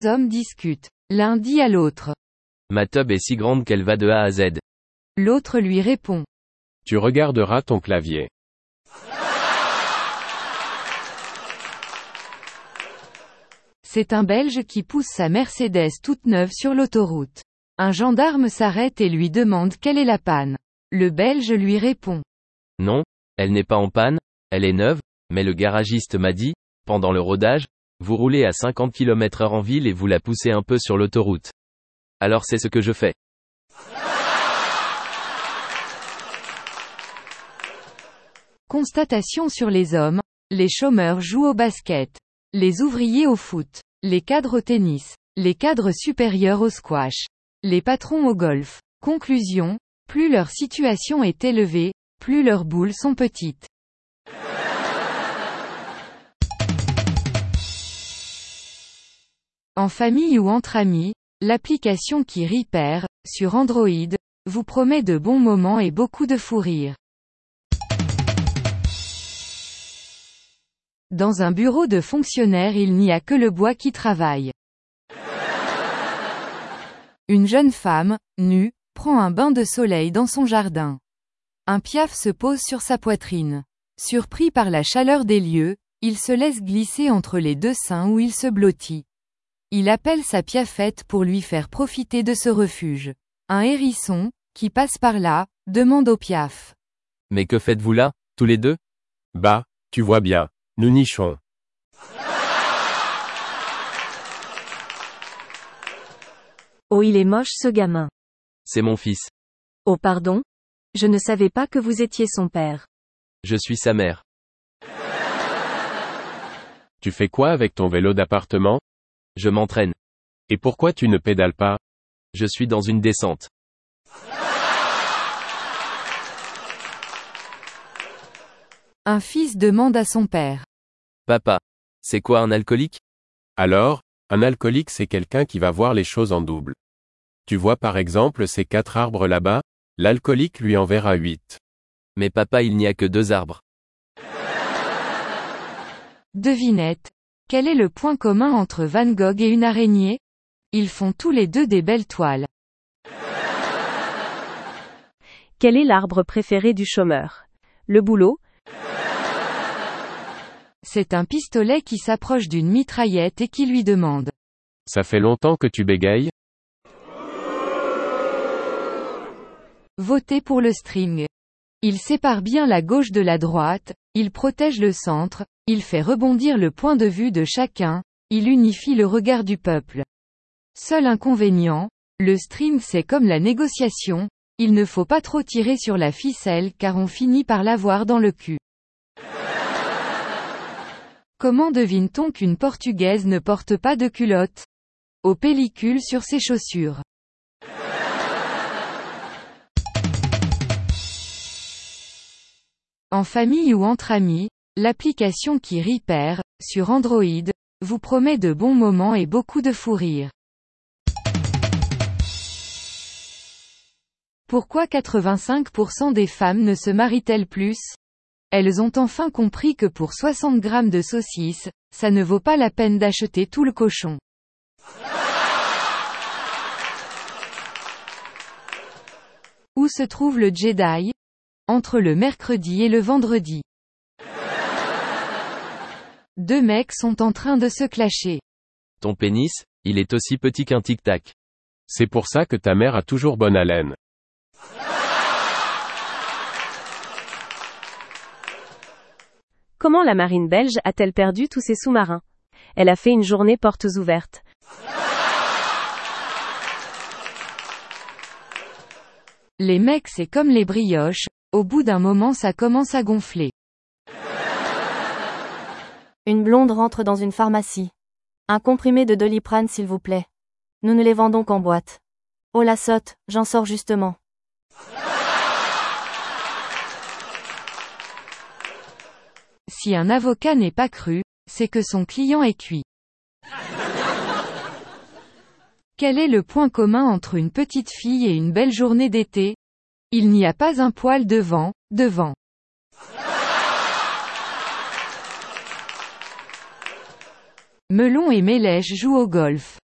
Hommes discutent. L'un dit à l'autre. Ma tub est si grande qu'elle va de A à Z. L'autre lui répond. Tu regarderas ton clavier. C'est un Belge qui pousse sa Mercedes toute neuve sur l'autoroute. Un gendarme s'arrête et lui demande quelle est la panne. Le Belge lui répond. Non, elle n'est pas en panne, elle est neuve, mais le garagiste m'a dit, pendant le rodage, vous roulez à 50 km/h en ville et vous la poussez un peu sur l'autoroute. Alors c'est ce que je fais. Constatation sur les hommes. Les chômeurs jouent au basket. Les ouvriers au foot. Les cadres au tennis. Les cadres supérieurs au squash. Les patrons au golf. Conclusion. Plus leur situation est élevée, plus leurs boules sont petites. En famille ou entre amis, l'application qui rit perd, sur Android, vous promet de bons moments et beaucoup de fou rire. Dans un bureau de fonctionnaire il n'y a que le bois qui travaille. Une jeune femme, nue, prend un bain de soleil dans son jardin. Un piaf se pose sur sa poitrine. Surpris par la chaleur des lieux, il se laisse glisser entre les deux seins où il se blottit. Il appelle sa piafette pour lui faire profiter de ce refuge. Un hérisson, qui passe par là, demande au piaf. Mais que faites-vous là, tous les deux? Bah, tu vois bien, nous nichons. Oh, il est moche ce gamin. C'est mon fils. Oh pardon? Je ne savais pas que vous étiez son père. Je suis sa mère. Tu fais quoi avec ton vélo d'appartement? Je m'entraîne. Et pourquoi tu ne pédales pas? Je suis dans une descente. Un fils demande à son père. Papa, c'est quoi un alcoolique? Alors, un alcoolique c'est quelqu'un qui va voir les choses en double. Tu vois par exemple ces 4 arbres là-bas, l'alcoolique lui en verra 8. Mais papa, il n'y a que 2 arbres. Devinette. Quel est le point commun entre Van Gogh et une araignée? Ils font tous les deux des belles toiles. Quel est l'arbre préféré du chômeur? Le boulot? C'est un pistolet qui s'approche d'une mitraillette et qui lui demande. Ça fait longtemps que tu bégayes? Votez pour le string. Il sépare bien la gauche de la droite, il protège le centre, il fait rebondir le point de vue de chacun, il unifie le regard du peuple. Seul inconvénient, le string c'est comme la négociation, il ne faut pas trop tirer sur la ficelle car on finit par l'avoir dans le cul. Comment devine-t-on qu'une Portugaise ne porte pas de culotte? Aux pellicules sur ses chaussures. En famille ou entre amis, l'application qui rit perd, sur Android, vous promet de bons moments et beaucoup de fou rire. Pourquoi 85% des femmes ne se marient-elles plus? Elles ont enfin compris que pour 60 grammes de saucisses, ça ne vaut pas la peine d'acheter tout le cochon. Où se trouve le Jedi? Entre le mercredi et le vendredi. 2 mecs sont en train de se clasher. Ton pénis, il est aussi petit qu'un tic-tac. C'est pour ça que ta mère a toujours bonne haleine. Comment la marine belge a-t-elle perdu tous ses sous-marins? Elle a fait une journée portes ouvertes. Les mecs c'est comme les brioches, au bout d'un moment ça commence à gonfler. Une blonde rentre dans une pharmacie. Un comprimé de Doliprane s'il vous plaît. Nous ne les vendons qu'en boîte. Oh la sotte, j'en sors justement. Si un avocat n'est pas cru, c'est que son client est cuit. Quel est le point commun entre une petite fille et une belle journée d'été? Il n'y a pas un poil de vent, devant. Melon et Mélèche jouent au golf.